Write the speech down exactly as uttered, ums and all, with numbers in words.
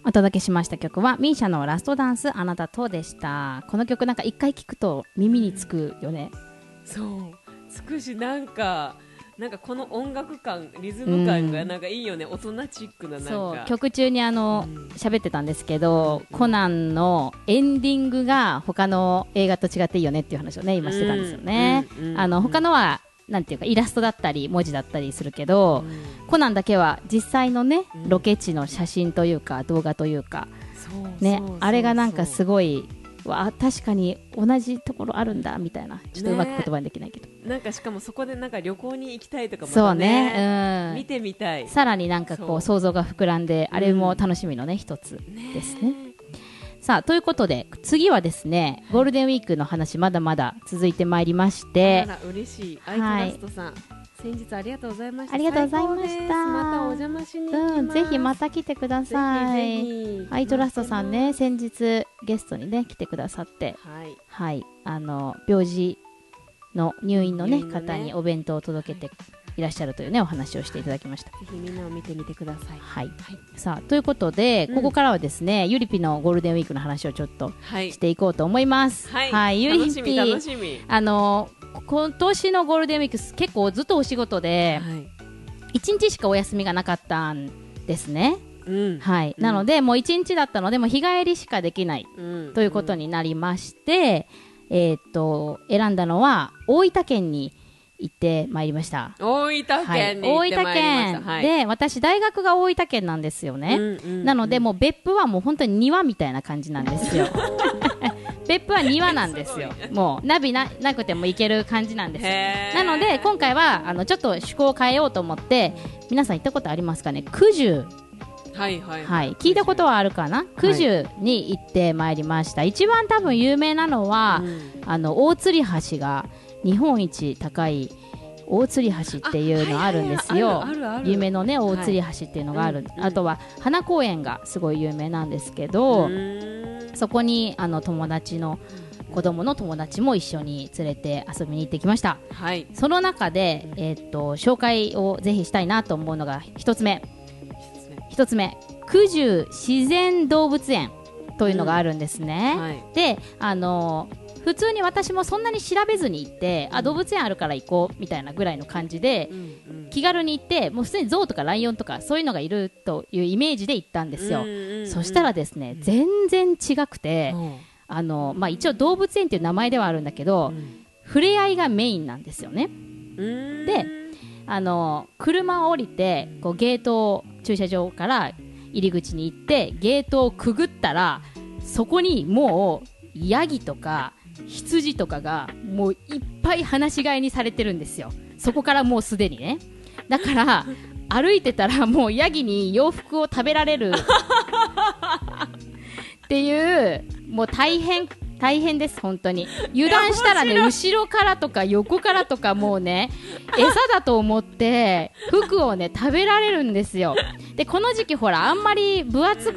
お届けしました曲はミーシャのラストダンスあなたとでした。この曲なんか一回聞くと耳につくよね。 そうつくし、なんかなんかこの音楽感リズム感がなんかいいよね、うん、大人チックななんかそう曲中にあの喋、うん、ってたんですけど、 うん、 コナンのエンディングが他の映画と違っていいよねっていう話をね今してたんですよね、うんうん、あの他のはなんていうかイラストだったり文字だったりするけど、うん、コナンだけは実際のね、うん、ロケ地の写真というか動画というか、ね、あれがなんかすごいわ確かに同じところあるんだみたいな、ちょっとうまく言葉にできないけど、ね、 なんかしかもそこでなんか旅行に行きたいとかまた、ね、そうね、うん、見てみたい、 さらになんかこう想像が膨らんで、あれも楽しみのね一つですね、ね。さあということで次はですねゴールデンウィークの話まだまだ続いてまいりまして、 あら嬉しい、アイトラストさん、はい、先日ありがとうございました。 ありがとうございました。 またお邪魔しに行きます、 うん、ぜひまた来てください。ぜひぜひアイトラストさんね、先日ゲストにね来てくださって、はい、はい、あの病児の入院のね、ね方にお弁当を届けていらっしゃるというねお話をしていただきました。 ぜひみんなを見てみてください。 はい、はい、さあということで、うん、ここからはですねゆりぴのゴールデンウィークの話をちょっとしていこうと思います。 はい、はい、ゆりぴ楽しみあの今年のゴールデンウィーク結構ずっとお仕事で、はい、いちにちしかお休みがなかったんですね、うんはい、なので、うん、もういちにちだったのでもう日帰りしかできない、うん、ということになりまして、うんえー、っと選んだのは大分県に行ってまいりました。 大分県に行ってまいりました、 はい、大分県で、はい、私大学が大分県なんですよね、うんうんうん、なのでもう別府はもう本当に庭みたいな感じなんですよ別府は庭なんですよもうナビ な, なくても行ける感じなんですよ。なので今回はあのちょっと趣向を変えようと思って皆さん行ったことありますかね。九十はいはい、 はい、聞いたことはあるかな。九十に行ってまいりました、はい、一番多分有名なのは、うん、あの大吊橋が日本一高い大吊橋っていうのあるんですよ。夢のね大吊橋っていうのがある、はい、あとは花公園がすごい有名なんですけど、そこにあの友達の子供の友達も一緒に連れて遊びに行ってきました、はい、その中で、えー、っと紹介をぜひしたいなと思うのが一つ目一つ目九十自然動物園というのがあるんですね、うんはい、であの普通に私もそんなに調べずに行って、うん、あ動物園あるから行こうみたいなぐらいの感じで、うんうん、気軽に行ってもう普通にゾウとかライオンとかそういうのがいるというイメージで行ったんですよ、うんうんうん、そしたらですね、うん、全然違くて、うんあのまあ、一応動物園っていう名前ではあるんだけど、うん、触れ合いがメインなんですよね、うん、であの車を降りてこうゲートを駐車場から入り口に行ってゲートをくぐったらそこにもうヤギとか羊とかがもういっぱい放し飼いにされてるんですよ。そこからもうすでにねだから歩いてたらもうヤギに洋服を食べられるっていうもう大変大変です本当に。油断したらね後ろからとか横からとかもうね餌だと思って服をね食べられるんですよ。でこの時期ほらあんまり分厚